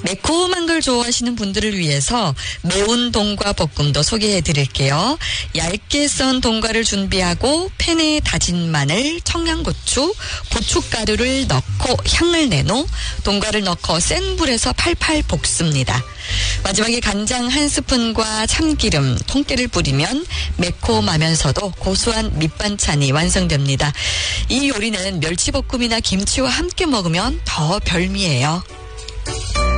매콤한 걸 좋아하시는 분들을 위해서 매운 동과 볶음도 소개해 드릴게요. 얇게 썬 동과를 준비하고 팬에 다진 마늘, 청양고추, 고춧가루를 넣고 향을 내놓 동과를 넣고 센 불에서 팔팔 볶습니다. 마지막에 간장 한 스푼과 참기름, 통깨를 뿌리면 매콤하면서도 고소한 밑반찬이 완성됩니다. 이 요리는 멸치볶음이나 김치와 함께 먹으면 더 별미예요.